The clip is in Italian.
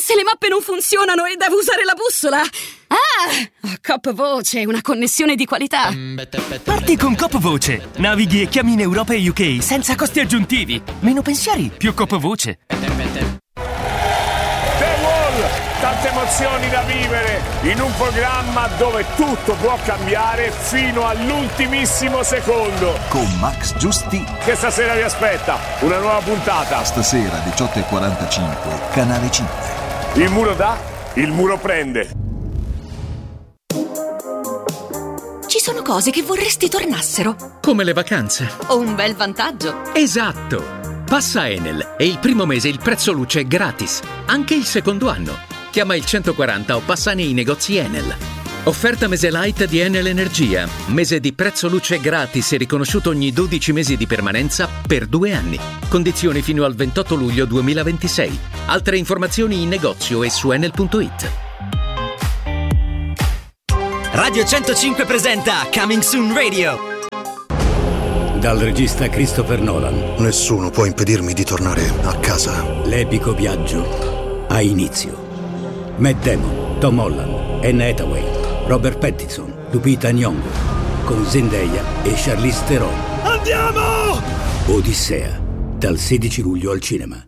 se le mappe non funzionano e devo usare la bussola? Coop Voce, una connessione di qualità. Parti con Coop Voce. Navighi e chiami in Europa e UK senza costi aggiuntivi. Meno pensieri, più Coop Voce. Tante emozioni da vivere in un programma dove tutto può cambiare fino all'ultimissimo secondo. Con Max Giusti. Che stasera vi aspetta una nuova puntata. Stasera 18:45, Canale 5. Il muro dà, il muro prende. Ci sono cose che vorresti tornassero. Come le vacanze. O un bel vantaggio. Esatto. Passa Enel e il primo mese il prezzo luce è gratis. Anche il secondo anno. Chiama il 140 o passa nei negozi Enel. Offerta mese light di Enel Energia. Mese di prezzo luce gratis e riconosciuto ogni 12 mesi di permanenza per 2 anni. Condizioni fino al 28 luglio 2026. Altre informazioni in negozio e su enel.it. Radio 105 presenta Coming Soon Radio. Dal regista Christopher Nolan. Nessuno può impedirmi di tornare a casa. L'epico viaggio ha inizio. Matt Damon, Tom Holland, Anne Hathaway, Robert Pattinson, Lupita Nyong'o, con Zendaya e Charlize Theron. Andiamo! Odissea, dal 16 luglio al cinema.